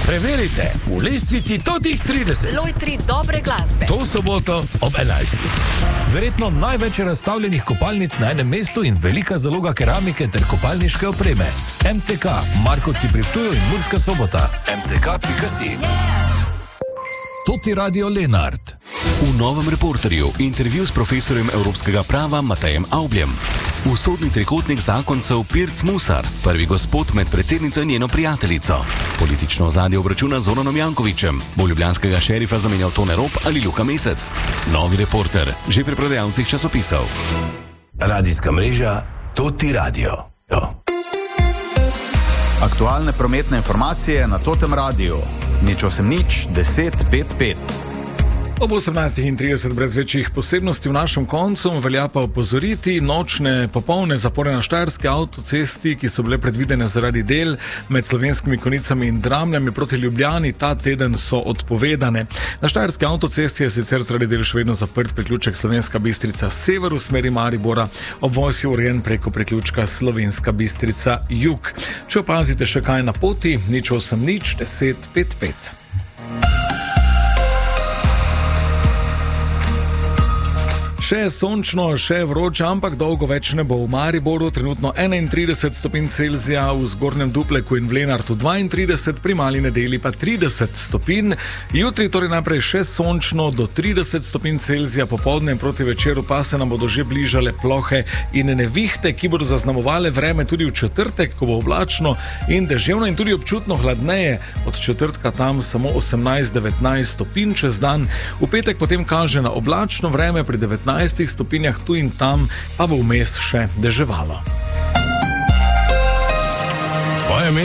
Preverite v lestvici totih 30. Loj 3 dobre glasbe. To soboto ob 11. Verjetno največ razstavljenih kopalnic na enem mestu in velika zaloga keramike ter kopalniške opreme. MCK, Markovci pri Ptuju in Murska Sobota. MCK.si. Toti Radio Lenart. V Novem Reporterju intervju s profesorjem evropskega prava Matejem Avbljem. V sodni trikotnik zakoncev Pirc Musar, prvi gospod med predsednico in njeno prijateljico. Politično ozadje obračuna z Zoranom Jankovićem, bo ljubljanskega šerifa zamenjal Tone Rop ali Luka Mesec. Novi Reporter, že pri prodajalcih časopisov. Radijska mreža Toti Radio. Aktualne prometne informacije na Totem radiju. 080 10 55. Ob 18:30 brez večjih posebnosti v našem koncu velja pa opozoriti nočne popolne zapore na štajerski avtocesti, ki so bile predvidene zaradi del med Slovenskimi Konjicami in Dramljami proti Ljubljani, ta teden so odpovedane. Na štajerski avtocesti je sicer zaradi del še vedno zaprt priključek Slovenska Bistrica sever v smeri Maribora, obvoz je urejen preko priključka Slovenska Bistrica jug. Če opazite še kaj na poti, 080 10 55. Še sončno, še vroče, ampak dolgo več ne bo. V Mariboru trenutno 31 stopinj Celzija, v Zgornjem Dupleku in v Lenartu 32, pri Mali Nedeli pa 30 stopinj. Jutri torej naprej še sončno do 30 stopinj Celzija, popoldne in proti večeru pa se nam bodo že bližale plohe in nevihte, ki bodo zaznamovale vreme tudi v četrtek, ko bo oblačno in deževno in tudi občutno hladneje. Od četrtka tam samo 18-19 stopinj čez dan. V petek potem kaže na oblačno vreme pri 19 stopinjah, tu in tam pa bo vmes še deževalo.